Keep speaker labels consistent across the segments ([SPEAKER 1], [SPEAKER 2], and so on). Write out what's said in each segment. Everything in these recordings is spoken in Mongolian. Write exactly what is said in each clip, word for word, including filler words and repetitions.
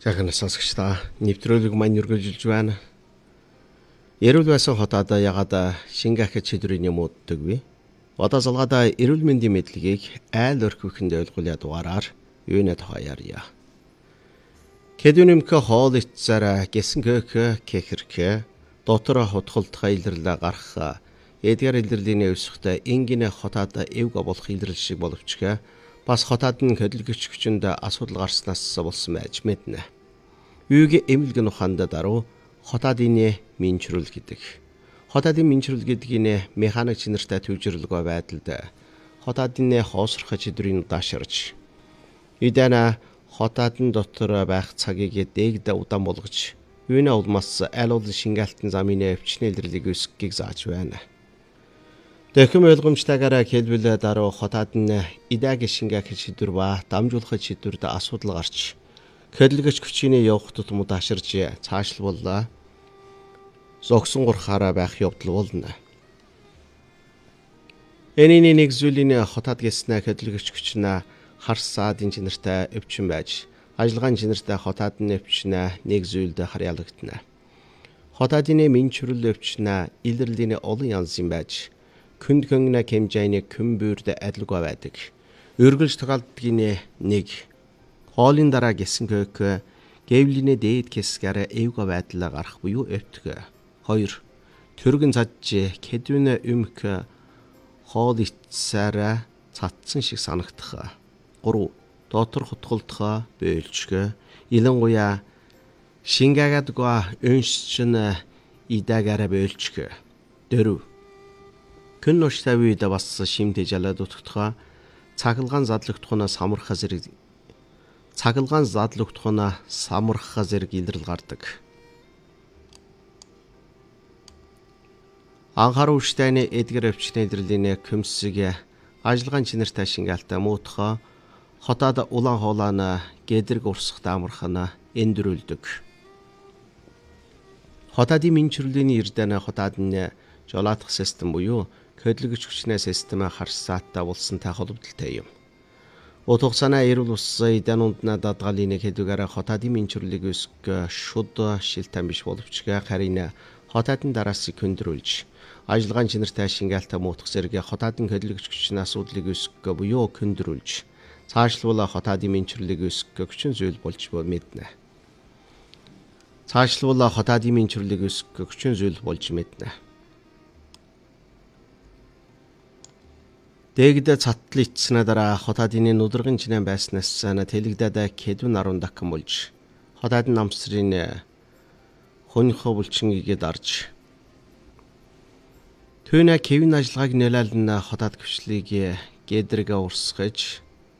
[SPEAKER 1] Захын сонсогчдаа нэвтрүүлэг маань үргэлжилж байна. Эрүүл байсан хотод ягаад шинэ ахиц шийдвэрийн юм ууддаг вэ? Одоо залгаадаа эрүүл мэндийн мэдлэгийг айл өрхөөхөнд ойлгуулъя дугаараар юунэ тохаяарья. Кэдүнэмхэ хоол ицсараа гэсэн гэх кехэрхэ дотор хотголтха илэрлээ гарах эдгээр илэрлийн өсөхтэй энгинэ хотод эвг болох илэрлэл шиг боловчгэ бас хотод нь хөдөлгөгч хүчинд асуудал гарснаас болсон байж мэднэ. Юуг эмнэлгэн ухаанд даруй хотодын минчрүүл гэдэг. Хотодын минчрүүл гэдгийг механик чинэртэй төвжирлэгөө байдалд хотодын хоосрох чидрийн дааширч идэнэ хотодын дотор байх цагийг дээгдэ удаан болгож юунэ улмаас аль олон шингаалтын замын өвчнө илэрлийг өсгөхийг зааж байна. Тэхэм ойлгомжтойгоор хэлбэл даруй хотодын идэг шингаах шийдвэр ба дамжуулах шийдвэрд асуудал гарч хөдөлгөгч хүчний явах тутмууд аширж цаашлууллаа. Зогсон гурхаараа байх явдал болно. Энэний нэг зүйлийн хотод гэснэ хөдөлгөгч хүчнээ харс саадын чинэртэй өвчин байж ажиллагааны чинэртэй хотод нь өвчнээ нэг зүйлд харьяалагдана. Хотодын минчрүүл өвчнээ илэрлийн олон янз юм байж күнд хөнгөнө хэмжээний көмбүрд адилгүй байдаг. Өргөлж тохиолдгийн нэг хоолын дараа гэсэн гök гэвлийнэ дээд хэсгээр эвга байдлаа гарах буюу өвтгө. Хоёр төргөн цадж кэдүнэ өмх хоол ицсараа цадсан шиг санагдах. Гурав дотор хотголдохоо бөөлжгө. Илэнгуяа шингаагадгаа өншчин идагаараа бөөлжгө. Дөрөв күн нуштай үед бас шимтэ жалаад утгахаа цагалгаан задлагдахуна самархаа зэрэг цагалгаан задлагдахуна самархаа зэрэг илрэл гардаг. Анхаарал хүчтэйний эдгэр өвчтний илрэлийн көмсөг ажиллагааны чинэртэй шингаалтай муутхаа хотод улаан хоолойн гэдрэг урсгахтай амархана эндэрүүлдэг. Хотодын минчрүүлийн эрдэнэ хотод нь жолоодох систем буюу хөдөлгөгч хүчний систем харсааттай болсонтой холбогдолтой юм. Утга санаа эрүүл ус эдэнунд дадгалын хэдүүгээр хотодын минчрүүлийг өсгөх шуд шилтэн биш боловч харин хотодын дараас хөндрүүлж ажиллагааны чинэртэй шингаалтай муутах зэрэг хотодын хөдөлгөгч хүчний асуудлыг өсгөх буюу хөндрүүлж цаашлуулаа хотодын минчрүүлийг өсгөх хүчин зүйл болж мэднэ. Цаашлуулаа хотодын минчрүүлийг өсгөх хүчин зүйл болж мэднэ. Дэгдэ цаттал ицснэ дараа хотодын нүдэргэн чинэн байснаас цаана тэлэгдэд кэдүн аруун дахин болж хотодын намсрын хөнхө булчингийг дарж түүнэ кевин ажиллагааг нөлөөлнө хотод гүчлийг гэдрэг урсгаж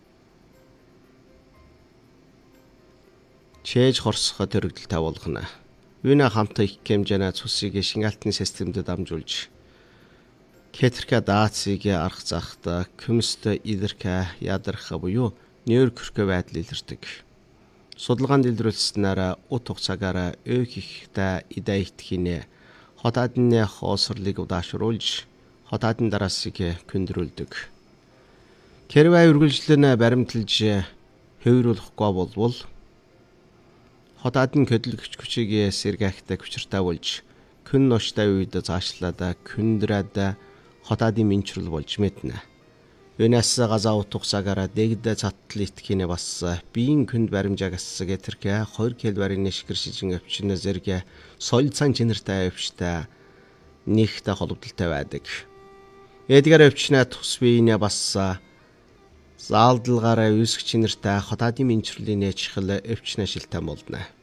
[SPEAKER 1] чээж хорсох төрөгдөлтэй болгоно. Юуна хамт их хэмжээний цусыг шингаалтын системд дамжуулж кетэрхэ даацыг арах захта көмөст илэрхэ ядарх буюу нейрокөрхө байдал илэрдэг. Судалгаанд илрүүлснээр ут хугацаагаар өөх ихтэй идэ итгэхийнэ хотодын хоосрлыг удаашруулж хотодын дараасыг хөндрүүлдэг. Хэрвээ үргэлжлэн баримталж хөврүүлэхгүй болвол хотодын хөдөлгөгч хүчийг сэргээхтэй хүчиртэй болж күн нуштай үед заашлаад күндрээд хотодын минчрүүл болж мэднэ. Өнөөс газаа утгасаагаараа дэгдэ цаттал итгэхийнэ бас биеийн күнд баримжаагаас гэтэрхэ хоёр кэлбарын шигэр шижин өвчнө зэрэг соёл цан чинэртэй өвчтэй нэгтэй холбогдолтой байдаг. Эдгээр өвчнөө тус биеийнэ бас заалдалгаараа үүсгэх чинэртэй хотодын минчрүүлийн чихэл өвчнө шилтэн болно.